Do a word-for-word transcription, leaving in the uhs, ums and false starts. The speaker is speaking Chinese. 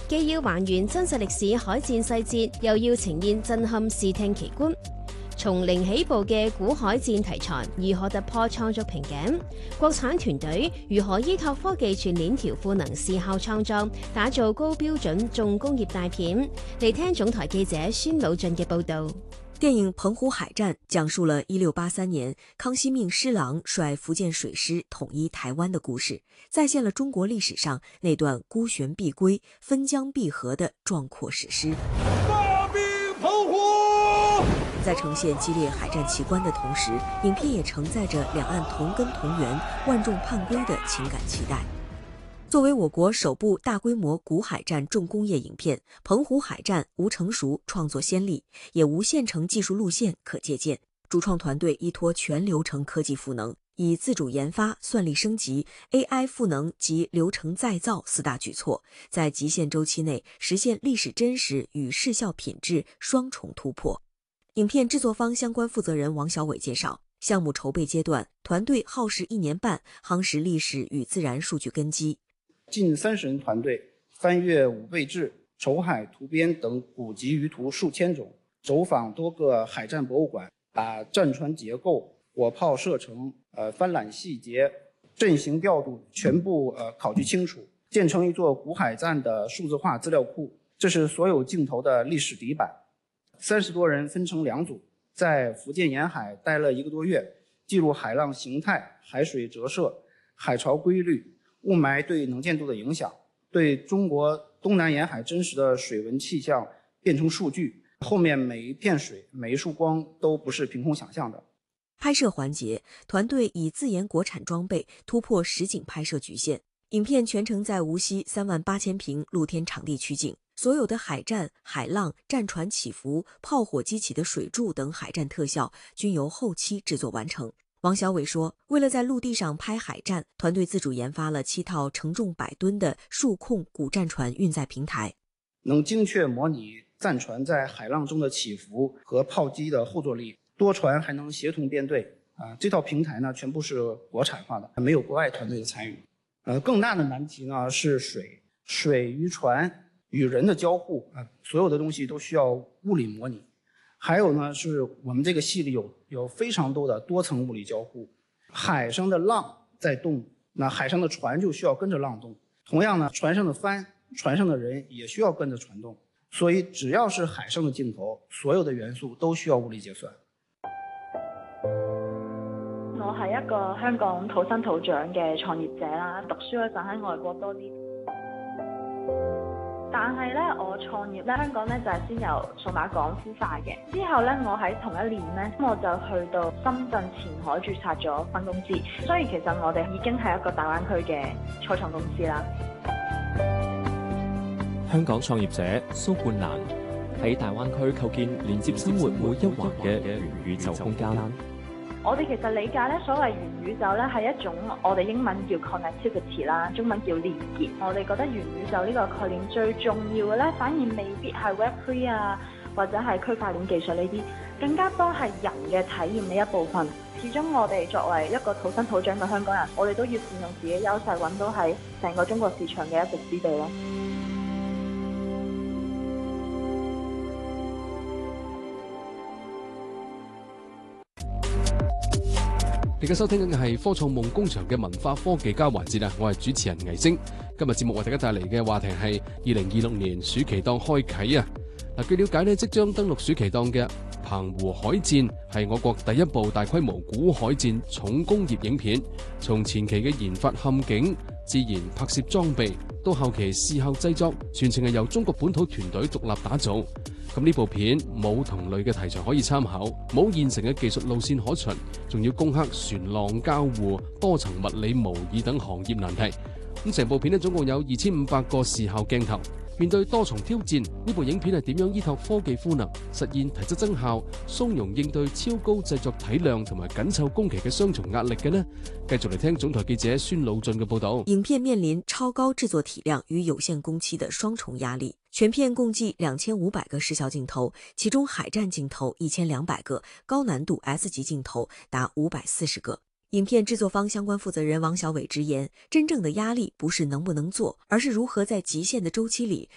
既要還原真實歷史海戰細節，又要呈現震撼視聽奇觀。從零起步嘅古海戰題材，如何突破創作瓶頸？國產團隊如何依託科技全鏈條賦能視效創作，打造高標準重工業大片？嚟聽總台記者孫魯俊嘅報導。 電影《澎湖海戰》講述了一六八三年康熙命施琅率福建水師統一台灣的故事，再現了中國歷史上那段孤懸必歸、分江必合的壯闊史詩。在呈現激烈海戰奇觀的同時，影片也承載着兩岸同根同源、萬眾盼歸的情感期待。作為我國首部大規模古海戰重工業影片，《澎湖海戰》無成熟創作先例，也無現成技術路線可借鑑。主創團隊依託全流程科技賦能，以自主研發、算力升級、A I 賦能及流程再造四大舉措，在極限週期內實現歷史真實與視效品質雙重突破。影片製作方相關負責人王小偉介紹，項目籌備階段，團隊耗時一年半，夯實歷史與自然數據根基。 近三十人團隊翻閱武備志、籌海圖編等古籍輿圖數千種，走訪多個海戰博物館，把戰船結構、火炮射程、呃帆纜細節、陣型調度全部呃考據清楚，建成一座古海戰的數字化資料庫。這是所有鏡頭的歷史底板。三十多人分成兩組，在福建沿海待了一個多月，記錄海浪形態、海水折射、海潮規律、霧霾對能見度的影響，對中國東南沿海真實的水文氣象變成數據。後面每一片水、每一束光都不是憑空想象的。 拍攝環節，團隊以自研國產裝備突破實景拍攝局限，影片全程在無錫三萬八千平露天場地取景。所有的海戰、海浪、戰船起伏、炮火激起的水柱等海戰特效均由後期製作完成。王小偉說，為了在陸地上拍海戰，團隊自主研發了七套承重百噸的數控古戰船運載平台， 能精確模擬戰船在海浪中的起伏和炮擊的後坐力，多船還能協同編隊。啊，這套平台呢，全部是國產化的，沒有國外團隊的參與。呃，更大的難題呢是水，水與船與人的交互啊，所有的東西都需要物理模擬。還有呢，是我們這個戲裏有有非常多的多層物理交互。海上的浪在動，那海上的船就需要跟着浪動。同樣呢，船上的帆、船上的人也需要跟着船動。所以只要是海上的鏡頭，所有的元素都需要物理結算。 我係一個香港土生土長嘅創業者啦，讀書嗰陣喺外國多啲。但係咧，我創業咧，香港咧就係先由數碼港孵化嘅。之後咧，我喺同一年咧，我就去到深圳前海註冊咗分公司。所以其實我哋已經係一個大灣區嘅初創公司啦。 香港創業者蘇冠蘭喺大灣區構建連接生活每一環嘅元宇宙空間。 我哋其實理解咧，所謂元宇宙咧係一種我哋英文叫 connectivity 啦，中文叫連結。我哋覺得元宇宙呢個概念最重要嘅咧，反而未必係 Web 三 啊，或者係區塊鏈技術呢啲，更加多係人嘅體驗呢一部分。始終我哋作為一個土生土長嘅香港人，我哋都要善用自己優勢，揾到喺成個中國市場嘅一席之地咯。 你嘅收聽緊嘅係科創夢工場嘅文化科技交環節啊！我係主持人倪星，今日節目為大家帶嚟嘅話題係二零二六年暑期檔開啟啊！嗱，據了解呢，即將登陸暑期檔嘅《澎湖海戰》係我國第一部大規模古海戰重工業影片，從前期嘅研發嵌景、自然拍攝裝備到後期視效製作，全程係由中國本土團隊獨立打造。咁呢部片冇同類嘅題材可以參考，冇現成嘅技術路線可循，仲要攻克船浪交互、多層物理模擬等行業難題。咁成部片呢，總共有二千五百個視效鏡頭。面對多重挑戰，呢部影片係點樣依託科技賦能，實現提質增效、從容應對超高製作體量同埋緊湊工期嘅雙重壓力嘅呢？繼續嚟聽總台記者孫魯俊嘅報道。 影片面臨超高製作體量與有限工期的雙重壓力，全片共計兩千五百個視效鏡頭，其中海戰鏡頭一千兩百個，高難度 S 級鏡頭達五百四十個。影片製作方相關負責人王小偉直言，真正的壓力不是能不能做，而是如何在極限的週期裡